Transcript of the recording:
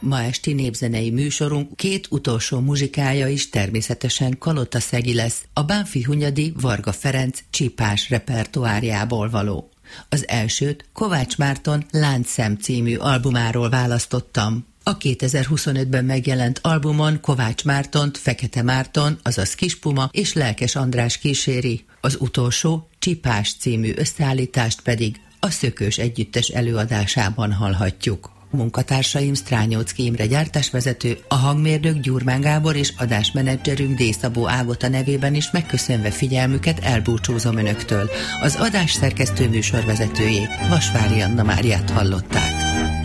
Ma esti népzenei műsorunk két utolsó muzsikája is természetesen Kalotaszegi lesz, a Bánffy Hunyadi Varga Ferenc csípás repertoárjából való. Az elsőt Kovács Márton Láncszem című albumáról választottam. A 2025-ben megjelent albumon Kovács Mártont Fekete Márton, azaz Kispuma és Lelkes András kíséri. Az utolsó Csipás című összeállítást pedig a Szökős Együttes előadásában hallhatjuk. Munkatársaim Strányóczky Imre gyártásvezető, a hangmérnök Gyurmán Gábor és adásmenedzserünk D. Szabó Ágota nevében is megköszönve figyelmüket elbúcsúzom önöktől. Az adás szerkesztő műsorvezetőjét, Vasvári Anna Máriát hallották.